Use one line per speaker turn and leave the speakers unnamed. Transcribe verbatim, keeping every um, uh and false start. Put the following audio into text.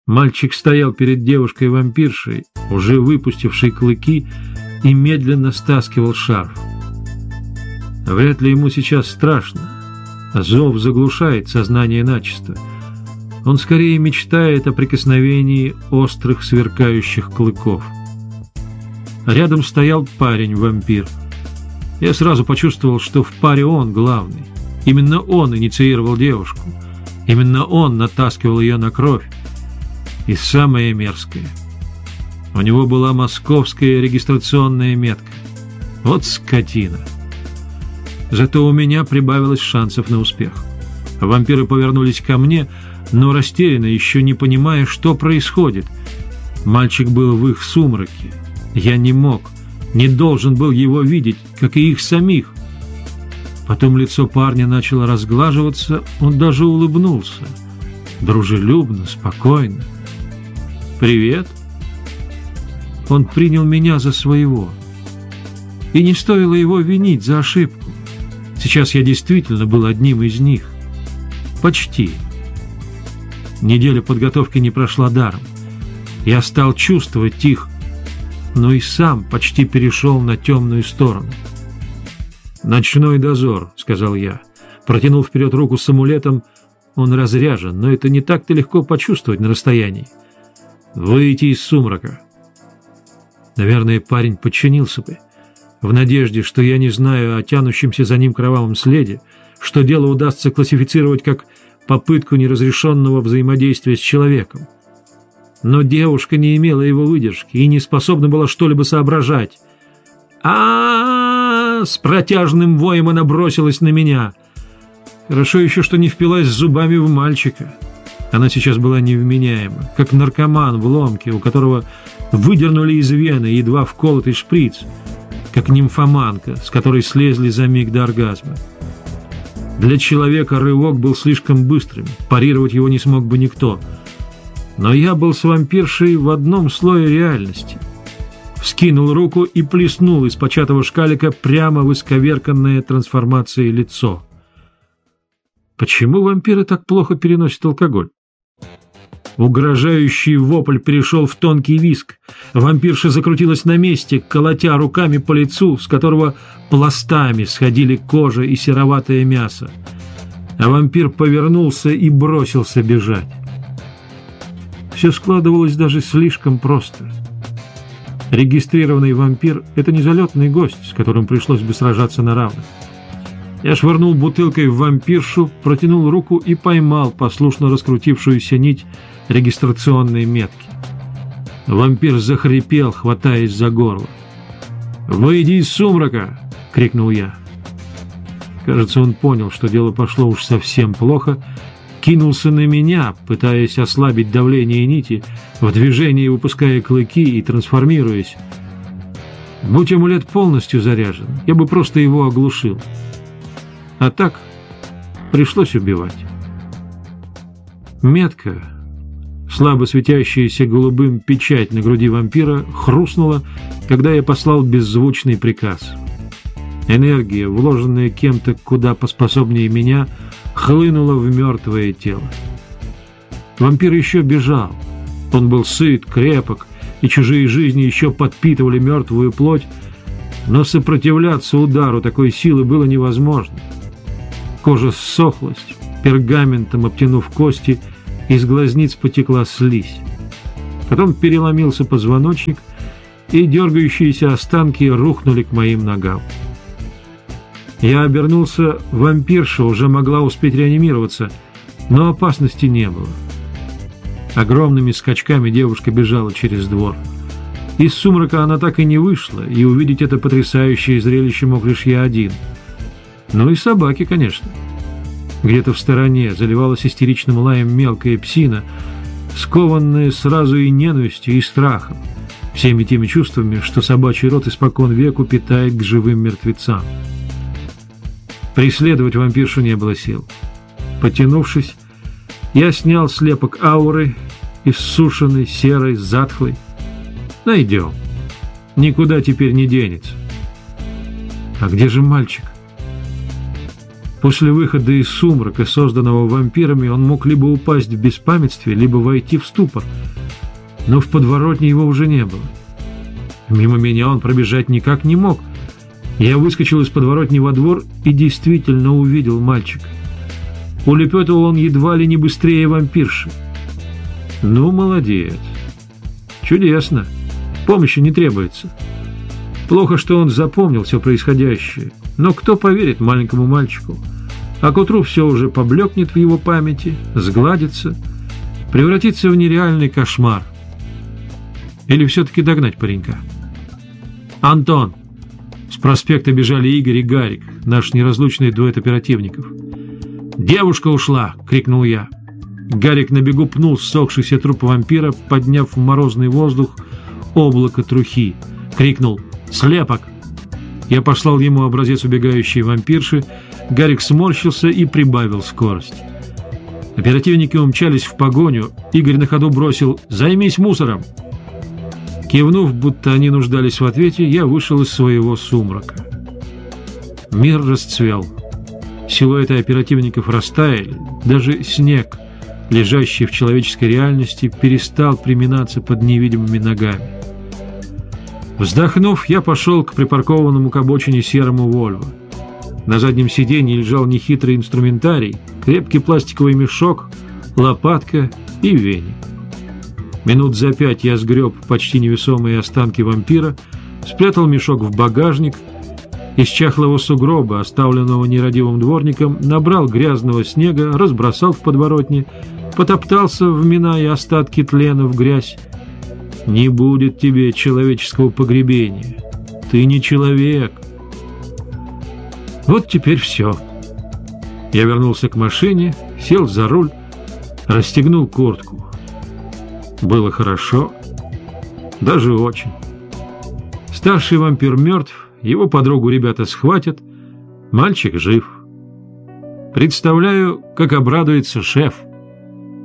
Мальчик стоял перед девушкой-вампиршей, уже выпустившей клыки, и медленно стаскивал шарф. Вряд ли ему сейчас страшно. Зов заглушает сознание начисто. Он скорее мечтает о прикосновении острых сверкающих клыков. Рядом стоял парень-вампир. Я сразу почувствовал, что в паре он главный. Именно он инициировал девушку. Именно он натаскивал ее на кровь. И самое мерзкое. У него была московская регистрационная метка. Вот скотина. Зато у меня прибавилось шансов на успех. Вампиры повернулись ко мне, но растерянно, еще не понимая, что происходит. Мальчик был в их сумраке. Я не мог, не должен был его видеть, как и их самих. Потом лицо парня начало разглаживаться, он даже улыбнулся. Дружелюбно, спокойно. «Привет». Он принял меня за своего. И не стоило его винить за ошибку. Сейчас я действительно был одним из них. Почти. Неделя подготовки не прошла даром. Я стал чувствовать их, но и сам почти перешел на темную сторону. «Ночной дозор», — сказал я. Протянул вперед руку с амулетом. Он разряжен, но это не так-то легко почувствовать на расстоянии. «Выйти из сумрака». Наверное, парень подчинился бы, в надежде, что я не знаю о тянущемся за ним кровавом следе, что дело удастся классифицировать как попытку неразрешенного взаимодействия с человеком. Но девушка не имела его выдержки и не способна была что-либо соображать. а, -а, -а, -а С протяжным воем она бросилась на меня. Хорошо еще, что не впилась зубами в мальчика. Она сейчас была невменяема, как наркоман в ломке, у которого выдернули из вены едва вколотый шприц, как нимфоманка, с которой слезли за миг до оргазма. Для человека рывок был слишком быстрым, парировать его не смог бы никто. Но я был с вампиршей в одном слое реальности. Вскинул руку и плеснул из початого шкалика прямо в исковерканное трансформацией лицо. Почему вампиры так плохо переносят алкоголь? Угрожающий вопль перешел в тонкий визг. Вампирша закрутилась на месте, колотя руками по лицу, с которого пластами сходили кожа и сероватое мясо. А вампир повернулся и бросился бежать. Все складывалось даже слишком просто. Регистрированный вампир — это не залетный гость, с которым пришлось бы сражаться на равных. Я швырнул бутылкой в вампиршу, протянул руку и поймал послушно раскрутившуюся нить регистрационной метки. Вампир захрипел, хватаясь за горло. «Выйди из сумрака!» — крикнул я. Кажется, он понял, что дело пошло уж совсем плохо, кинулся на меня, пытаясь ослабить давление нити, в движении выпуская клыки и трансформируясь. Будь амулет полностью заряжен, я бы просто его оглушил. А так пришлось убивать. Метка, слабо светящаяся голубым печать на груди вампира, хрустнула, когда я послал беззвучный приказ. Энергия, вложенная кем-то куда поспособнее меня, хлынула в мертвое тело. Вампир еще бежал. Он был сыт, крепок, и чужие жизни еще подпитывали мертвую плоть, но сопротивляться удару такой силы было невозможно. Кожа ссохлась, пергаментом обтянув кости, из глазниц потекла слизь. Потом переломился позвоночник, и дергающиеся останки рухнули к моим ногам. Я обернулся, вампирша уже могла успеть реанимироваться, но опасности не было. Огромными скачками девушка бежала через двор. Из сумрака она так и не вышла, и увидеть это потрясающее зрелище мог лишь я один. Ну и собаки, конечно. Где-то в стороне заливалась истеричным лаем мелкая псина, скованная сразу и ненавистью, и страхом, всеми теми чувствами, что собачий род испокон веку питает к живым мертвецам. Преследовать вампиршу не было сил. Потянувшись, я снял слепок ауры, иссушенный, серой, затхлой. Найдем. Никуда теперь не денется. А где же мальчик? После выхода из сумрака, созданного вампирами, он мог либо упасть в беспамятстве, либо войти в ступор. Но в подворотне его уже не было. Мимо меня он пробежать никак не мог. Я выскочил из подворотни во двор и действительно увидел мальчика. Улепетывал он едва ли не быстрее вампирши. Ну, молодец. Чудесно. Помощи не требуется. Плохо, что он запомнил все происходящее. Но кто поверит маленькому мальчику? А к утру все уже поблекнет в его памяти, сгладится, превратится в нереальный кошмар. Или все-таки догнать паренька? «Антон!» С проспекта бежали Игорь и Гарик, наш неразлучный дуэт оперативников. «Девушка ушла!» — крикнул я. Гарик на бегу пнул ссохшийся труп вампира, подняв в морозный воздух облако трухи. Крикнул: «Слепок!» Я послал ему образец убегающей вампирши. Гарик сморщился и прибавил скорость. Оперативники умчались в погоню. Игорь на ходу бросил: «Займись мусором!» Кивнув, будто они нуждались в ответе, я вышел из своего сумрака. Мир расцвел. Силуэты оперативников растаяли. Даже снег, лежащий в человеческой реальности, перестал приминаться под невидимыми ногами. Вздохнув, я пошел к припаркованному к обочине серому «Вольво». На заднем сиденье лежал нехитрый инструментарий, крепкий пластиковый мешок, лопатка и веник. Минут за пять я сгреб почти невесомые останки вампира, спрятал мешок в багажник, из чахлого сугроба, оставленного нерадивым дворником, набрал грязного снега, разбросал в подворотне, потоптался, вминая остатки тлена в грязь. Не будет тебе человеческого погребения. Ты не человек. Вот теперь все. Я вернулся к машине, сел за руль, расстегнул куртку. Было хорошо, даже очень. Старший вампир мертв, его подругу ребята схватят, мальчик жив. Представляю, как обрадуется шеф.